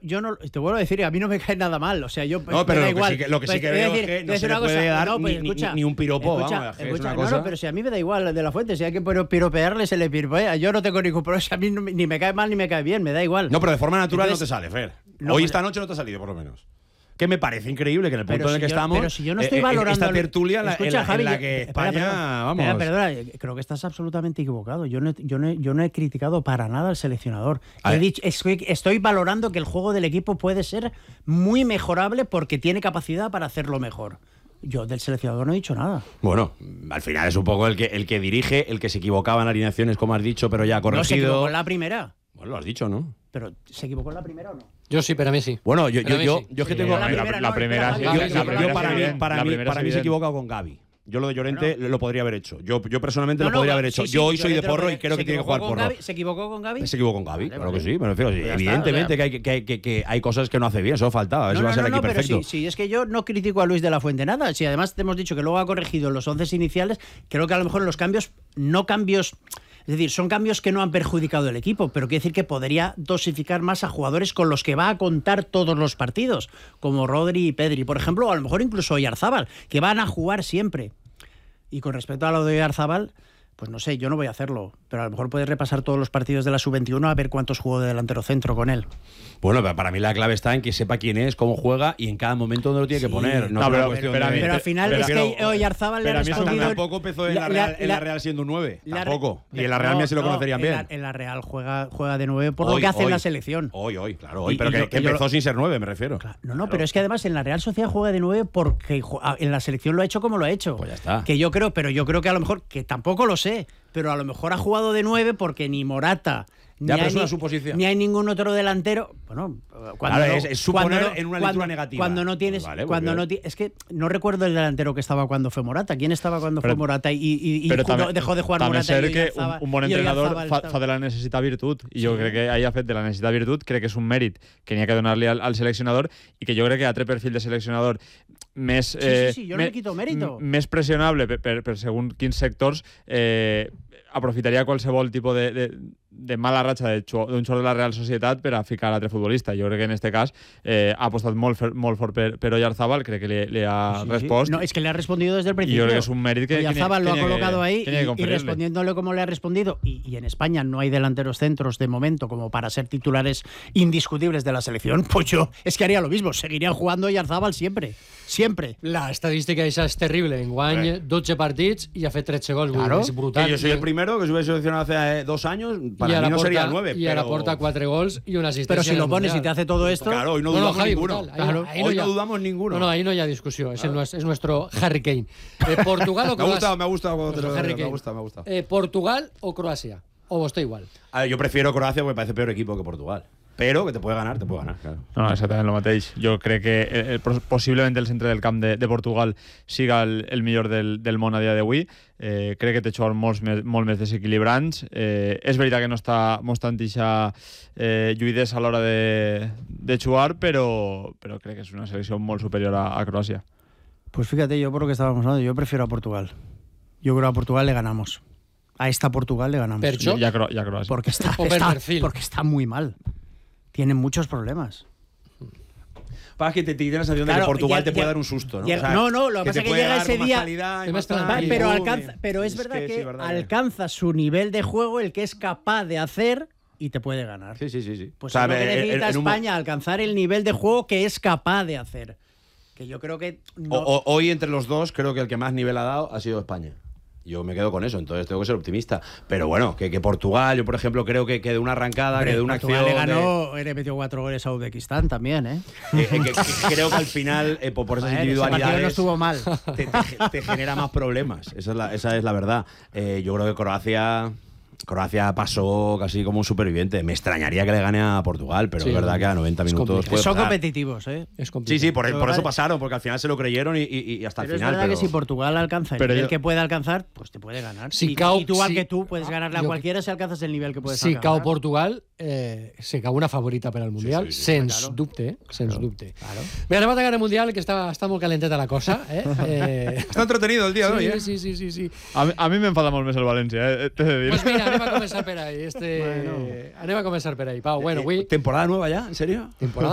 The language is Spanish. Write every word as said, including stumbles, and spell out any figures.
yo no, te vuelvo a decir, a mí no me cae nada mal. O sea, yo no, pero me da lo, igual. Que sí que, lo que sí que veo decir, es que no se le una puede cosa, dar no, pues, ni, escucha, ni, ni un piropo, escucha, vamos, escucha, es una no, cosa... no, pero si a mí me da igual De La Fuente, si hay que piropearle, se le piropea. Yo no tengo ningún problema, a mí no, ni me cae mal ni me cae bien, me da igual. No, pero de forma natural Entonces, no te sale, Fer. no, Hoy pero, esta noche no te ha salido, por lo menos. Que me parece increíble que en el punto en el si que yo, estamos. Pero si yo no estoy eh, valorando. Esta tertulia en la, escucha, en la, Javi, en la que espera, España. perdona, vamos. Espera, perdona, creo que estás absolutamente equivocado. Yo no, yo no, yo no he criticado para nada al seleccionador. He dicho, estoy, estoy valorando que el juego del equipo puede ser muy mejorable porque tiene capacidad para hacerlo mejor. Yo del seleccionador no he dicho nada. Bueno, al final es un poco el que, el que dirige, el que se equivocaba en alineaciones, como has dicho, pero ya ha corregido. No se equivocó en la primera. Bueno, lo has dicho, ¿no? Pero ¿se equivocó en la primera o no? Yo sí, pero a mí sí. Bueno, yo, yo, yo, sí. yo es que Sí, tengo. la primera, la primera, sí, yo, sí, yo- la yo primera para es mí, evidente, para la mí, primera para es mí se ha evidente. equivocado con Gavi. Yo lo de Llorente Bueno. lo podría haber hecho. Yo, yo personalmente No, lo no, podría Gavi, haber hecho. sí, sí, yo hoy soy de Llorente lo porro y podría- creo que ¿se tiene que equivocó jugar con porro. Gavi? ¿Se equivocó con Gavi? Se equivocó con Gavi, Vale, claro vale. que sí. Me refiero, sí, Ya está, evidentemente o sea- que, hay, que, que, que hay cosas que no hace bien, eso faltaba. Eso No, va a no, ser no, aquí no, pero perfecto. sí, sí, es que yo no critico a Luis de la Fuente nada. Si además te hemos dicho que luego ha corregido los once iniciales, creo que a lo mejor los cambios, no cambios, es decir, son cambios que no han perjudicado el equipo, pero quiere decir que podría dosificar más a jugadores con los que va a contar todos los partidos, como Rodri y Pedri, por ejemplo, o a lo mejor incluso Oyarzábal, que van a jugar siempre. Y con respecto a lo de Oyarzábal, pues no sé, yo no voy a hacerlo, pero a lo mejor puedes repasar todos los partidos de la sub veintiuno a ver cuántos jugó de delantero centro con él. Bueno, pero para mí la clave está en que sepa quién es, cómo juega y en cada momento donde lo tiene Sí. que poner. No, No, es una pero- cuestión pero a de- mí- Pero al final pero- es que Oyarzábal le ha pero a mí eso respondido... Tampoco empezó en la, Real, en la Real siendo un nueve. la- Tampoco. la- Y en la Real no, me se lo no, conocerían en bien. la, en la Real juega, juega de nueve por lo Hoy, que hace en hoy. la selección. Hoy, hoy, claro, hoy. Y- pero y que, yo- que yo- empezó sin ser nueve, me refiero. Claro. No, no, pero es que además en la Real Sociedad juega de nueve porque ju- a- en la selección lo ha hecho como lo ha hecho. Pues ya está. Que yo creo, pero yo creo que a lo mejor, que tampoco lo sé, pero a lo mejor ha jugado de nueve porque ni Morata, ni, Ya, pero hay, es una ni- suposición. ni hay ningún otro delantero. Bueno, cuando Claro, no- es- es suponer cuando no- en una cuando- lectura negativa. Cuando no tienes, Pues vale, pues cuando bien. no ti- es que no recuerdo el delantero que estaba cuando fue Morata. ¿Quién estaba cuando Pero- fue Morata y, y, y Però jugó- també, dejó de jugar també Morata? és y cert que un, Oyarzabal- un bon y entrenador Oyarzabal fa, estaba- fa de la necessitat virtut i jo crec que ell ha fet de la necessitat virtut, crec que és un mèrit que n'hi ha que donar-li al, al seleccionador i que jo crec que altre perfil de seleccionador més, Sí, eh, sí, sí, jo no me- li quito mérito. m- més pressionable per, per, per segons quins sectors eh, aprofitaria qualsevol tipus de, de, de mala ratxa d'un jugador de la Real Societat per a ficar a l'altre futbolista. Jo crec que en aquest cas eh, ha apostat molt, fer, molt fort per, per Oyarzabal, crec que li, li ha Sí, sí. respost. No, es que le ha respondido desde el y principio. yo creo que es un mérito que Oyarzabal que lo ha tiene que- colocado ahí tiene que y, y conferirle. respondiéndole como le ha respondido. Y, y en España no hay delanteros centros de momento como para ser titulares indiscutibles de la selección. Pues yo es que haría lo mismo. Seguiría jugando Oyarzabal siempre. Siempre. La estadística esa és terrible. Enguany, Eh. dotze partits i ha fet tretze gols. Claro. És brutal. Que yo soy el primero que se hubiese seleccionado hace eh, dos años. I Para ara mí no porta- sería el nueve. I ara pero... porta quatre gols i una assistència. Pero si en lo el pones y Mundial. te hace todo esto. Claro, hoy no No, no, dudamos Javi, ninguno. brutal. Ahí- Claro. ahí Hoy ya- no dudamos ninguno. No, no, ahí no hi ha discussió. Es, el, es nuestro Harry Kane. Eh, Portugal o Me ha gustado, Croàcia? me ha gustado cuando te Nuestro lo Harry me ha Kane. gustado, me ha gustado. Eh, Portugal o Croàcia? O vostè igual? A ver, yo prefiero Croacia porque parece peor equipo que Portugal. Pero que te puede ganar, te puede ganar, claro. No, exactament el mateix. Jo crec que el, el, possiblement el centre del camp de, de Portugal siga el, el millor del, del món a dia d'avui. Eh, crec que té jugadors molt més, molt més desequilibrants. Eh, és veritat que no està mostrant eixa eh, lluidesa a l'hora de, de jugar, però, però crec que és una selecció molt superior a, a Croàcia. Pues fíjate, yo por lo que estábamos hablando, yo prefiero a Portugal. Yo creo que a Portugal le ganamos. A esta Portugal le ganamos. Per això? Ja, ja, ja Croàcia. Porque está, O per está- perfil. porque está muy mal. Tienen muchos problemas. Para que te tire la sensación de Claro, que Portugal ya- te puede ya- dar un susto, ¿no? ya- O sea, no, no, lo que pasa te es que puede llega dar ese más día- calidad y Te más ves tal, tranquilo. y pero boom, alcanza, y- pero es es verdad que que, sí, verdad que- alcanza su nivel de juego el que es capaz de hacer y te puede ganar. Sí, sí, sí, sí. Pues O sea, es lo que en- en- necesita en un- España, alcanzar el nivel de juego que es capaz de hacer. Que yo creo que no- O- o- hoy entre los dos creo que el que más nivel ha dado ha sido España. Yo me quedo con eso, entonces tengo que ser optimista. Pero bueno, que, que Portugal, yo por ejemplo creo que, que de una arrancada, Hombre, que de una Portugal acción... le de- ganó, le metió cuatro goles a Uzbekistán también, ¿eh? eh, eh, que- que creo que al final, eh, por, por esas Joder, ese partido individualidades... no estuvo mal. te, te- te genera más problemas. Esa es la, esa es la verdad. Eh, yo creo que Croacia... Croacia pasó casi como un superviviente. Me extrañaría que le gane a Portugal, pero Sí, es verdad que a noventa es minutos complicado. puede Son pasar. competitivos, ¿eh? És Sí, complicat. sí, por, Pero por eso vale. pasaron, porque al final se lo creyeron y, y- y hasta Pero el final. es verdad pero- que si Portugal alcanza el Pero nivel yo- que puede alcanzar, pues te puede ganar. Si y, cau- y tú, igual si- que tú, puedes ganarle a jo- cualquiera si alcanzas el nivel que puedes Si alcanzar. cau Portugal, eh, se cau una favorita per al Mundial, sí, sí, sens claro. dubte, eh? sens dubte. Claro. Bé, anem a tancar el Mundial, que està, està molt calenteta la cosa. Eh? Eh, Está entretenido el día de hoy, ¿eh? sí, sí, sí, sí, sí. A mi, a mi m'enfada molt més el València, eh? t'he de dir. Pues mira, anem a començar per ahí. Este... Bueno. Anem a començar per ahí, Pau. Bueno, avui... ¿Temporada nueva ya? ¿En serio? Temporada